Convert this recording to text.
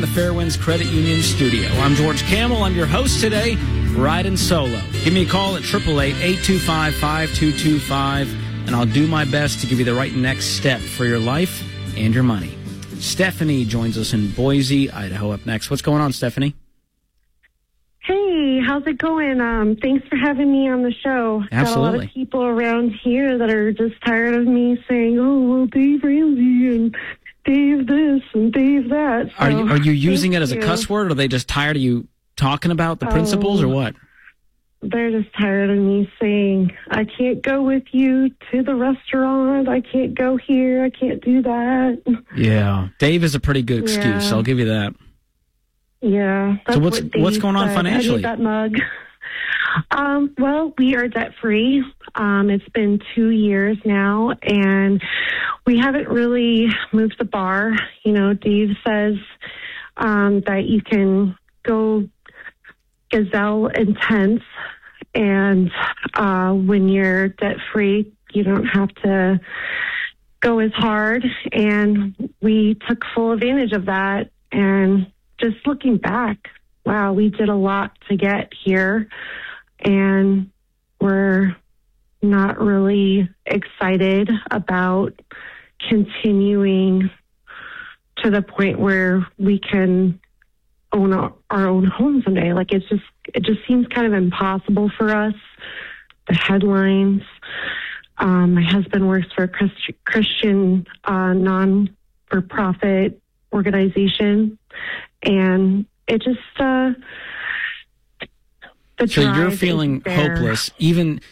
the Fairwinds Credit Union studio. I'm George Camel. I'm your host today, riding solo. Give me a call at 888-825-5225, and I'll do my best to give you the right next step for your life and your money. Stephanie joins us in Boise, Idaho, up next. What's going on, Stephanie? Hey, how's it going? Thanks for having me on the show. Absolutely. Got a lot of people around here that are just tired of me saying, oh, well, Dave Ramsey and Dave this and Dave that. So, are you using it as a cuss word, or are they just tired of you talking about the principles, or what? They're just tired of me saying, I can't go with you to the restaurant. I can't go here. I can't do that. Yeah. Dave is a pretty good excuse. I'll give you that. Yeah. So what's going on financially? I need that mug. Well, we are debt free. It's been 2 years now, and we haven't really moved the bar. You know, Dave says that you can go gazelle intense, and when you're debt free, you don't have to go as hard. And we took full advantage of that. And just looking back, wow, we did a lot to get here, and we're not really excited about continuing to the point where we can own our own home someday. Like, it just seems kind of impossible for us. The headlines. My husband works for a Christian non-for-profit organization, and it just so you're feeling hopeless, even